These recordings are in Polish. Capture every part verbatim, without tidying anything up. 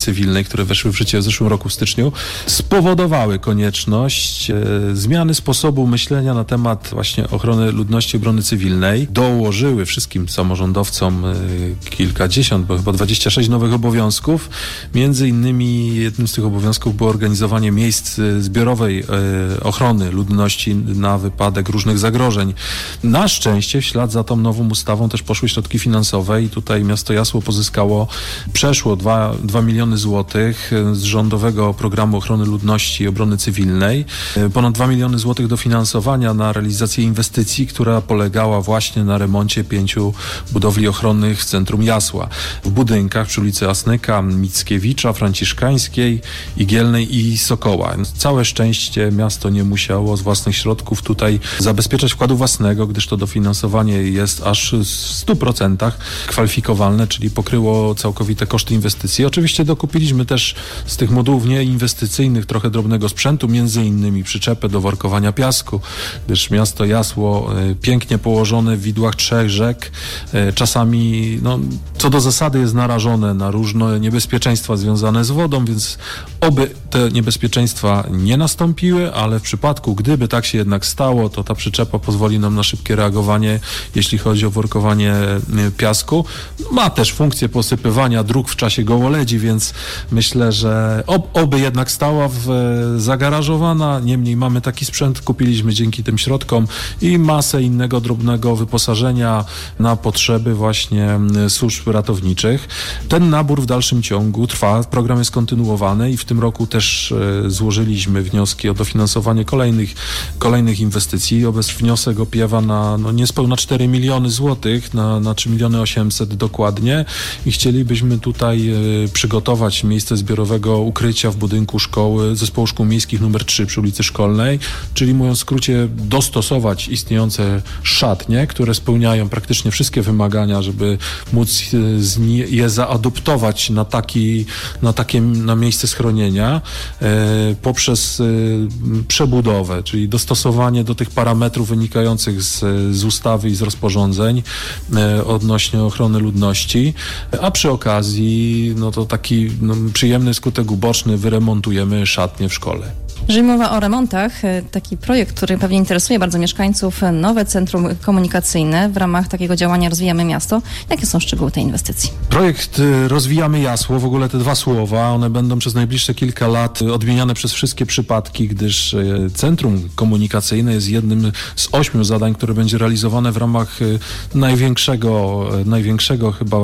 cywilnej, które weszły w życie w zeszłym roku w styczniu, spowodowały konieczność e, zmiany sposobu myślenia na temat właśnie ochrony ludności, obrony cywilnej. Dołożyły wszystkim samorządowcom e, kilkadziesiąt, bo chyba dwadzieścia sześć nowych obowiązków. Między innymi jednym z tych obowiązków było organizowanie miejsc zbiorowej e, ochrony ludności na wypadek różnych zagrożeń. Na szczęście w ślad za tą nową ustawą też poszły środki finansowe i tutaj miasto Jasło pozyskało przeszło dwa miliony złotych z rządowego programu ochrony ludności i obrony cywilnej. Ponad dwa miliony złotych dofinansowania na realizację inwestycji, która polegała właśnie na remoncie pięciu budowli ochronnych w centrum Jasła. W budynkach przy ulicy Asnyka, Mickiewicza, Franciszkańskiej, Igielnej i Sokoła. Całe szczęście miasto nie musiało z własnych środków tutaj zabezpieczać wkładu własnego, gdyż to dofinansowanie jest aż w stu procentach kwalifikowalne, czyli pokryło całkowite koszty inwestycji. Oczywiście dokupiliśmy też z tych modułów nieinwestycyjnych trochę drobnego sprzętu, między innymi przyczepę do workowania piasku, gdyż miasto Jasło e, pięknie położone w widłach trzech rzek, e, czasami no, co do zasady jest narażone na różne niebezpieczeństwa związane z wodą, więc oby te niebezpieczeństwa nie nastąpiły, ale w przypadku, gdyby tak się jednak stało, to ta przyczepa pozwoli nam na szybkie reagowanie, jeśli chodzi o workowanie piasku. Ma też funkcję posypywania dróg w czasie gołoledzi, więc myślę, że ob, oby jednak stała w, zagarażowana. Niemniej mamy taki sprzęt, kupiliśmy dzięki tym środkom i masę innego drobnego wyposażenia na potrzeby właśnie służb ratowniczych. Ten nabór w dalszym ciągu trwa, program jest kontynuowany i w tym roku też e, złożyliśmy wnioski o dofinansowanie kolejnych, kolejnych inwestycji. Obecnie wniosek opiewa na no, niespełna cztery miliony złotych, na, na trzy miliony osiemset dokładnie i chcielibyśmy tutaj e, przygotować miejsce zbiorowego ukrycia w budynku szkoły, zespołu szkół miejskich numer trzy przy ulicy Szkolnej, czyli mówiąc w skrócie dostosować istniejące szatnie, które spełniają praktycznie wszystkie wymagania, żeby móc z nie, je zaadoptować na taki, na takie na miejsce schronienia e, poprzez e, przebudowę, czyli dostosowanie do tych parametrów wynikających z, z ustawy i z rozporządzeń e, odnośnie ochrony ludności, a przy okazji no to taki no, przyjemny skutek uboczny, wyremontujemy szatnie w szkole. Jeżeli mowa o remontach, taki projekt, który pewnie interesuje bardzo mieszkańców, nowe centrum komunikacyjne w ramach takiego działania Rozwijamy Miasto. Jakie są szczegóły tej inwestycji? Projekt Rozwijamy Jasło, w ogóle te dwa słowa, one będą przez najbliższe kilka lat odmieniane przez wszystkie przypadki, gdyż centrum komunikacyjne jest jednym z ośmiu zadań, które będzie realizowane w ramach największego, największego chyba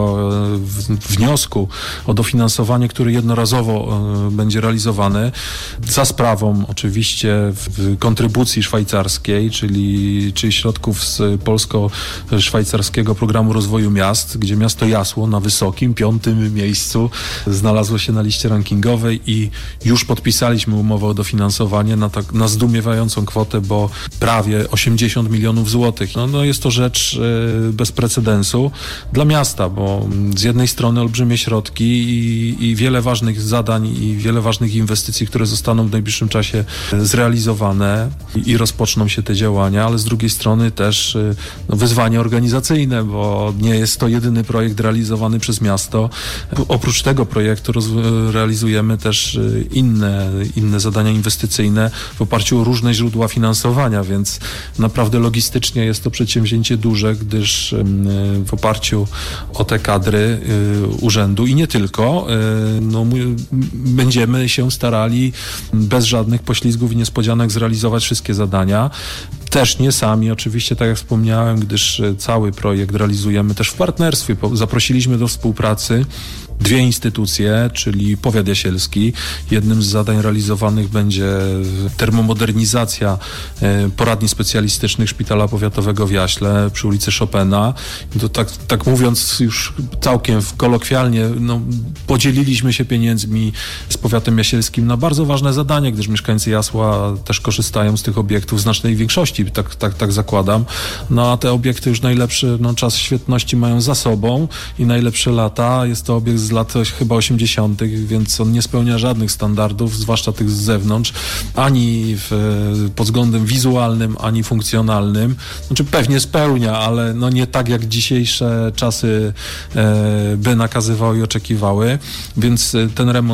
wniosku o dofinansowanie, który jednorazowo będzie realizowany za sprawą oczywiście w kontrybucji szwajcarskiej, czyli, czyli środków z polsko-szwajcarskiego programu rozwoju miast, gdzie miasto Jasło na wysokim, piątym miejscu znalazło się na liście rankingowej i już podpisaliśmy umowę o dofinansowanie na, tak, na zdumiewającą kwotę, bo prawie osiemdziesiąt milionów złotych. No, no jest to rzecz e, bez precedensu dla miasta, bo z jednej strony olbrzymie środki i, i wiele ważnych zadań i wiele ważnych inwestycji, które zostaną w najbliższym czasie zrealizowane i, i rozpoczną się te działania, ale z drugiej strony też no, wyzwanie organizacyjne, bo nie jest to jedyny projekt realizowany przez miasto. Oprócz tego projektu roz, realizujemy też inne, inne zadania inwestycyjne w oparciu o różne źródła finansowania, więc naprawdę logistycznie jest to przedsięwzięcie duże, gdyż w oparciu o te kadry urzędu i nie tylko, no, będziemy się starali bez żadnych poślizgów i niespodzianek zrealizować wszystkie zadania. Też nie sami, oczywiście, tak jak wspomniałem, gdyż cały projekt realizujemy też w partnerstwie. Zaprosiliśmy do współpracy dwie instytucje, czyli Powiat Jasielski. Jednym z zadań realizowanych będzie termomodernizacja poradni specjalistycznych Szpitala Powiatowego w Jaśle przy ulicy Chopina. To tak, tak mówiąc już całkiem kolokwialnie, no, podzieliliśmy się pieniędzmi z Powiatem Jasielskim na bardzo ważne zadanie, gdyż mieszkańcy Jasła też korzystają z tych obiektów w znacznej większości, tak, tak, tak zakładam. No a te obiekty już najlepszy no, czas świetności mają za sobą i najlepsze lata. Jest to obiekt z lat chyba osiemdziesiątych, więc on nie spełnia żadnych standardów, zwłaszcza tych z zewnątrz, ani w, pod względem wizualnym, ani funkcjonalnym. Znaczy pewnie spełnia, ale no nie tak jak dzisiejsze czasy e, by nakazywały i oczekiwały, więc ten remont